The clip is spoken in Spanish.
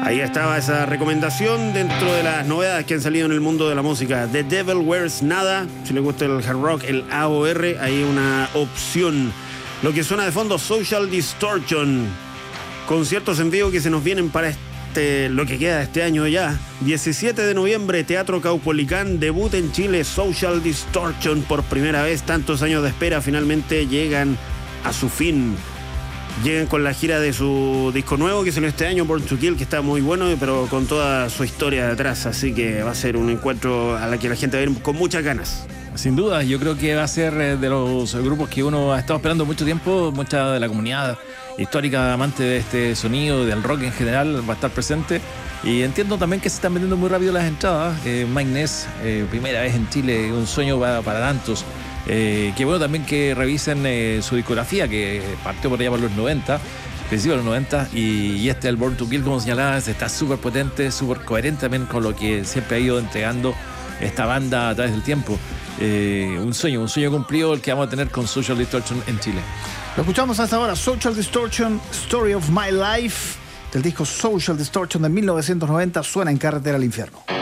Ahí estaba esa recomendación dentro de las novedades que han salido en el mundo de la música. The Devil Wears Nada. Si le gusta el hard rock, el AOR, hay una opción. Lo que suena de fondo, Social Distortion. Conciertos en vivo que se nos vienen para lo que queda de este año ya. 17 de noviembre, Teatro Caupolicán, debut en Chile, Social Distortion. Por primera vez, tantos años de espera, finalmente llegan a su fin. Llegan con la gira de su disco nuevo que salió este año, Born to Kill, que está muy bueno, pero con toda su historia detrás. Así que va a ser un encuentro a la que la gente va a ir con muchas ganas. Sin duda, yo creo que va a ser de los grupos que uno ha estado esperando mucho tiempo. Mucha de la comunidad histórica amante de este sonido, del rock en general, va a estar presente. Y entiendo también que se están vendiendo muy rápido las entradas. Mike Ness, primera vez en Chile, un sueño para tantos. Qué bueno también que revisen su discografía, que partió por allá por los 90, principios de los 90, y el Born to Kill, como señalabas, está súper potente, súper coherente también con lo que siempre ha ido entregando esta banda a través del tiempo. Un sueño cumplido el que vamos a tener con Social Distortion en Chile. Lo escuchamos hasta ahora, Social Distortion, Story of My Life, del disco Social Distortion de 1990, suena en Carretera al Infierno.